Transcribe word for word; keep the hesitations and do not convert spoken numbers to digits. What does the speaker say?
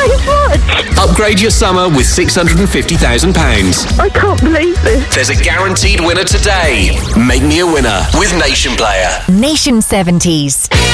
Thanks much. Upgrade your summer with six hundred fifty thousand pounds. I can't believe this. There's a guaranteed winner today. Make me a winner with Nation Player. Nation seventies.